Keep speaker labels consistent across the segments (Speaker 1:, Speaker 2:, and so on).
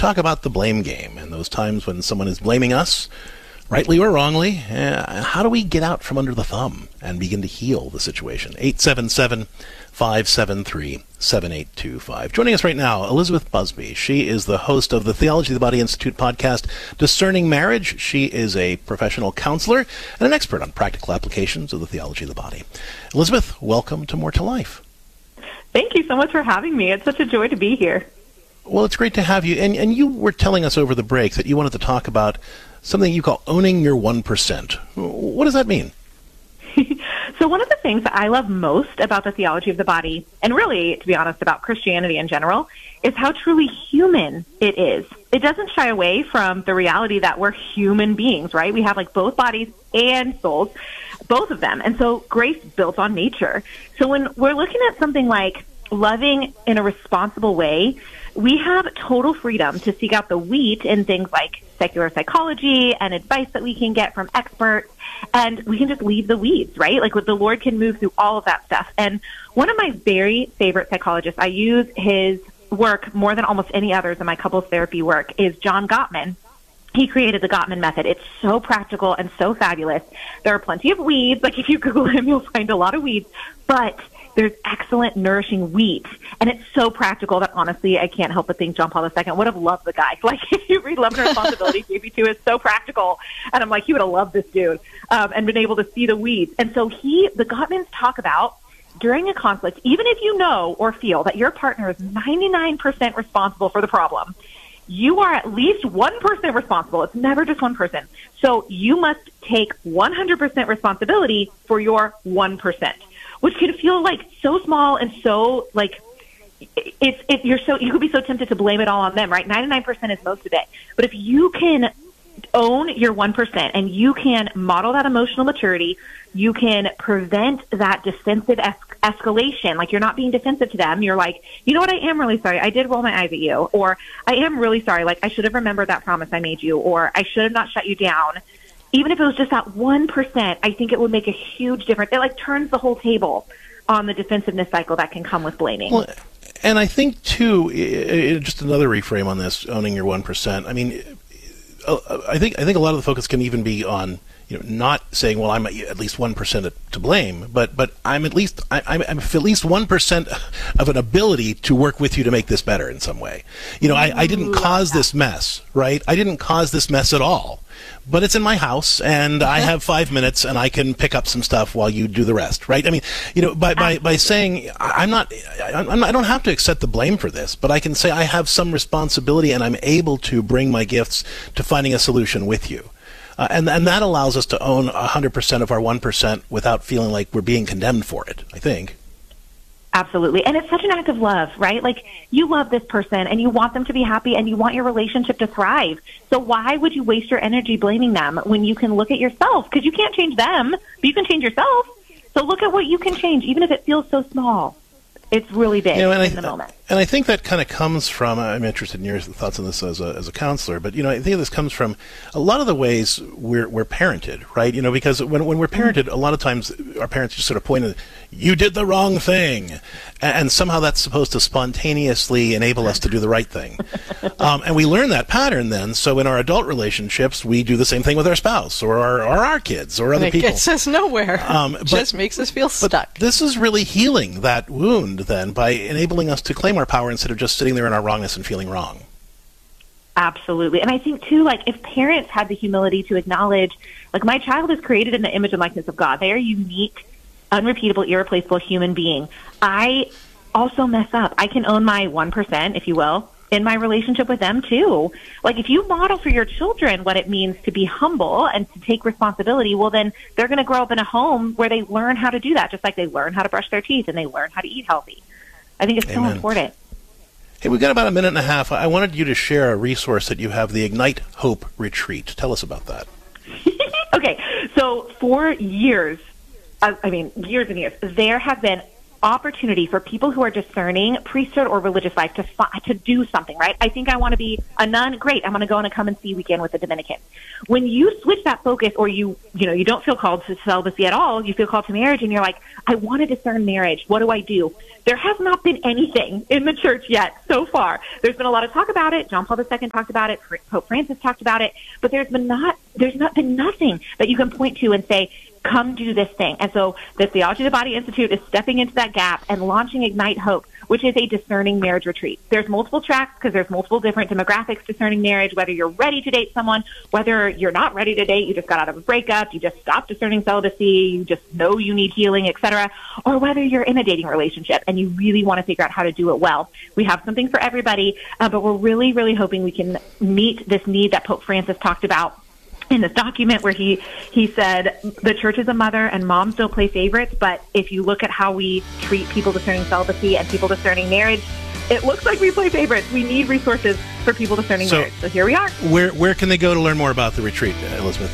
Speaker 1: talk about the blame game and those times when someone is blaming us, rightly or wrongly. How do we get out from under the thumb and begin to heal the situation? 877-573-7825. Joining us right now, Elizabeth Busby. She is the host of the Theology of the Body Institute podcast, Discerning Marriage. She is a professional counselor and an expert on practical applications of the theology of the body. Elizabeth, welcome to More to Life.
Speaker 2: Thank you so much for having me. It's such a joy to be here.
Speaker 1: Well, it's great to have you. And you were telling us over the break that you wanted to talk about something you call owning your 1%. What does that mean?
Speaker 2: So one of the things that I love most about the theology of the body, and really, to be honest, about Christianity in general, is how truly human it is. It doesn't shy away from the reality that we're human beings, right? We have like both bodies and souls, both of them. And so grace built on nature. So when we're looking at something like loving in a responsible way, we have total freedom to seek out the wheat in things like secular psychology and advice that we can get from experts, and we can just leave the weeds, right? Like the Lord can move through all of that stuff. And one of my very favorite psychologists, I use his work more than almost any others in my couples therapy work, is John Gottman. He created the Gottman method. It's so practical and so fabulous. There are plenty of weeds. Like if you Google him, you'll find a lot of weeds, but there's excellent, nourishing wheat. And it's so practical that, honestly, I can't help but think John Paul II would have loved the guy. Like, if you read Love and Responsibility, JP2 is so practical. And I'm like, he would have loved this dude and been able to see the weeds. And so the Gottmans talk about, during a conflict, even if you know or feel that your partner is 99% responsible for the problem, you are at least 1% responsible. It's never just one person. So you must take 100% responsibility for your 1%. Which can feel like so small and so like you could be so tempted to blame it all on them, right? 99% is most of it. But if you can own your 1% and you can model that emotional maturity, you can prevent that defensive escalation. Like you're not being defensive to them. You're like, you know what? I am really sorry. I did roll my eyes at you, or I am really sorry. Like I should have remembered that promise I made you, or I should have not shut you down. Even if it was just that 1%, I think it would make a huge difference. It like turns the whole table on the defensiveness cycle that can come with blaming.
Speaker 1: Well, and I think too, just another reframe on this, owning your 1%. I mean, I think a lot of the focus can even be on, not saying, well, I'm at least 1% to blame, but I'm at least 1% of an ability to work with you to make this better in some way. I didn't cause this mess, right? I didn't cause this mess at all. But it's in my house, and I have 5 minutes, and I can pick up some stuff while you do the rest, right? I mean, by saying I don't have to accept the blame for this, but I can say I have some responsibility, and I'm able to bring my gifts to finding a solution with you, and that allows us to own 100% of our 1% without feeling like we're being condemned for it, I think.
Speaker 2: Absolutely. And it's such an act of love, right? Like you love this person and you want them to be happy and you want your relationship to thrive. So why would you waste your energy blaming them when you can look at yourself? Because you can't change them, but you can change yourself. So look at what you can change, even if it feels so small. It's really big in the moment.
Speaker 1: And I think that kind of comes from, I'm interested in your thoughts on this as a counselor, but, I think this comes from a lot of the ways we're parented, right? Because when we're parented, a lot of times our parents just sort of point at, you did the wrong thing. And somehow that's supposed to spontaneously enable us to do the right thing. And we learn that pattern then. So in our adult relationships, we do the same thing with our spouse or our kids or other people.
Speaker 3: It gets us nowhere. Just makes us feel stuck.
Speaker 1: But this is really healing that wound then by enabling us to claim our power instead of just sitting there in our wrongness and feeling wrong.
Speaker 2: Absolutely. And I think, too, like if parents had the humility to acknowledge, like my child is created in the image and likeness of God. They are unique, unrepeatable, irreplaceable human being. I also mess up. I can own my 1%, if you will, in my relationship with them, too. Like if you model for your children what it means to be humble and to take responsibility, well, then they're going to grow up in a home where they learn how to do that, just like they learn how to brush their teeth and they learn how to eat healthy. I think it's so important.
Speaker 1: Hey, we've got about a minute and a half. I wanted you to share a resource that you have, the Ignite Hope Retreat. Tell us about that.
Speaker 2: Okay, so for years, years and years, there have been opportunity for people who are discerning priesthood or religious life to do something, right? I think I want to be a nun. Great. I'm going to go on a come and see weekend with the Dominican. When you switch that focus, or you don't feel called to celibacy at all, you feel called to marriage, and you're like, I want to discern marriage. What do I do? There has not been anything in the church yet so far. There's been a lot of talk about it. John Paul II talked about it. Pope Francis talked about it. But there's not been nothing that you can point to and say, come do this thing. And so the Theology of the Body Institute is stepping into that gap and launching Ignite Hope, which is a discerning marriage retreat. There's multiple tracks because there's multiple different demographics discerning marriage, whether you're ready to date someone, whether you're not ready to date, you just got out of a breakup, you just stopped discerning celibacy, you just know you need healing, etc., or whether you're in a dating relationship and you really want to figure out how to do it well. We have something for everybody, but we're really, really hoping we can meet this need that Pope Francis talked about in this document, where he said the church is a mother and moms don't play favorites, but if you look at how we treat people discerning celibacy and people discerning marriage, it looks like we play favorites. We need resources for people discerning marriage. So here we are.
Speaker 1: Where can they go to learn more about the retreat, Elizabeth?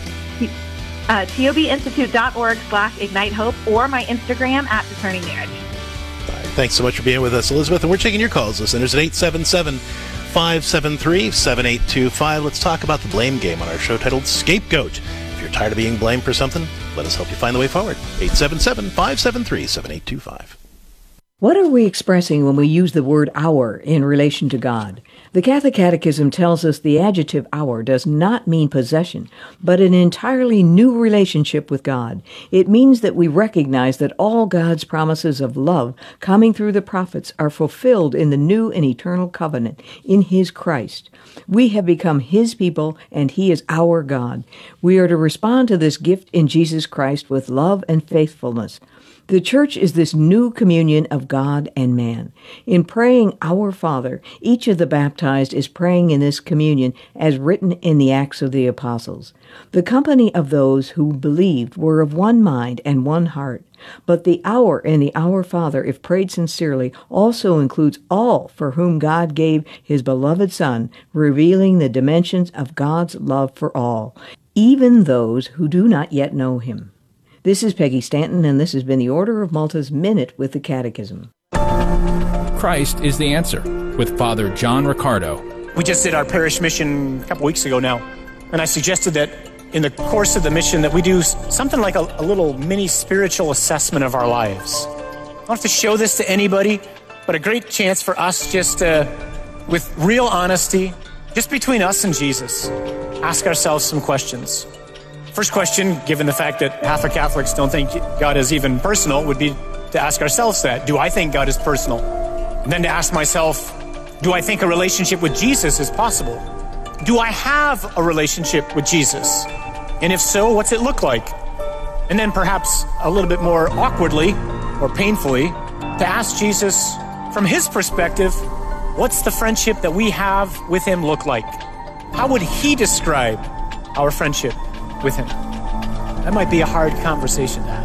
Speaker 2: tobinstitute.org/Ignite Hope, or my Instagram @discerning marriage.
Speaker 1: All right, thanks so much for being with us, Elizabeth. And we're taking your calls, listeners, at 877-573-7825. Let's talk about the blame game on our show titled Scapegoat. If you're tired of being blamed for something, let us help you find the way forward. 877-573-7825.
Speaker 4: What are we expressing when we use the word our in relation to God? The Catholic Catechism tells us the adjective our does not mean possession, but an entirely new relationship with God. It means that we recognize that all God's promises of love coming through the prophets are fulfilled in the new and eternal covenant in His Christ. We have become His people, and He is our God. We are to respond to this gift in Jesus Christ with love and faithfulness. The Church is this new communion of God and man. In praying Our Father, each of the baptized is praying in this communion as written in the Acts of the Apostles. The company of those who believed were of one mind and one heart. But the Our in the Our Father, if prayed sincerely, also includes all for whom God gave His beloved Son, revealing the dimensions of God's love for all, even those who do not yet know Him. This is Peggy Stanton, and this has been the Order of Malta's Minute with the Catechism.
Speaker 5: Christ is the Answer, with Father John Riccardo.
Speaker 6: We just did our parish mission a couple weeks ago now, and I suggested that in the course of the mission that we do something like a little mini spiritual assessment of our lives. I don't have to show this to anybody, but a great chance for us just with real honesty, just between us and Jesus, ask ourselves some questions. First question, given the fact that half of Catholics don't think God is even personal, would be to ask ourselves that. Do I think God is personal? And then to ask myself, do I think a relationship with Jesus is possible? Do I have a relationship with Jesus? And if so, what's it look like? And then perhaps a little bit more awkwardly or painfully, to ask Jesus from His perspective, what's the friendship that we have with Him look like? How would He describe our friendship with Him? That might be a hard conversation to have.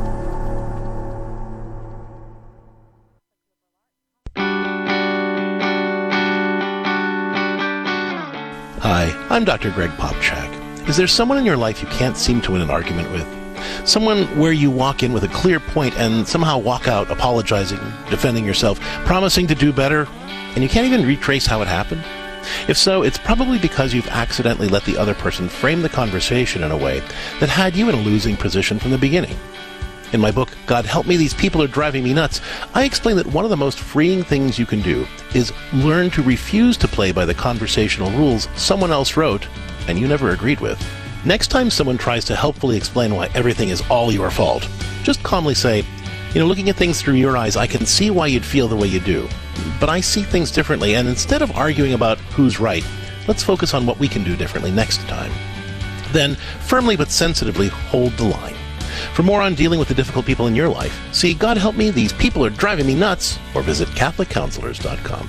Speaker 1: Hi, I'm Dr. Greg Popchak. Is there someone in your life you can't seem to win an argument with? Someone where you walk in with a clear point and somehow walk out apologizing, defending yourself, promising to do better, and you can't even retrace how it happened? If so, it's probably because you've accidentally let the other person frame the conversation in a way that had you in a losing position from the beginning. In my book, God Help Me, These People Are Driving Me Nuts, I explain that one of the most freeing things you can do is learn to refuse to play by the conversational rules someone else wrote and you never agreed with. Next time someone tries to helpfully explain why everything is all your fault, just calmly say, looking at things through your eyes, I can see why you'd feel the way you do. But I see things differently, and instead of arguing about who's right, let's focus on what we can do differently next time. Then, firmly but sensitively, hold the line. For more on dealing with the difficult people in your life, see God Help Me, These People Are Driving Me Nuts, or visit CatholicCounselors.com.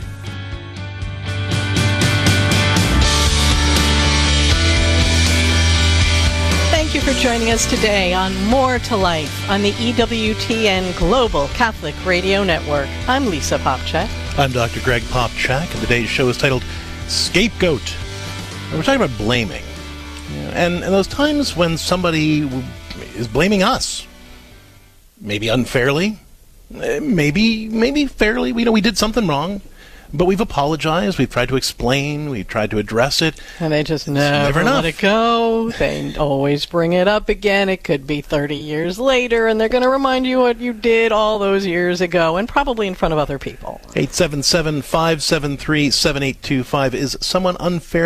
Speaker 3: Thank you for joining us today on More to Life on the EWTN Global Catholic Radio Network. I'm Lisa Popchak.
Speaker 1: I'm Dr. Greg Popchak, and today's show is titled Scapegoat. And we're talking about blaming. And those times when somebody is blaming us, maybe unfairly, Maybe fairly. We did something wrong, but we've apologized. We've tried to explain. We've tried to address it.
Speaker 3: And they just never let it go. They always bring it up again. It could be 30 years later, and they're going to remind you what you did all those years ago, and probably in front of other people.
Speaker 1: 877-573-7825. Is someone unfair?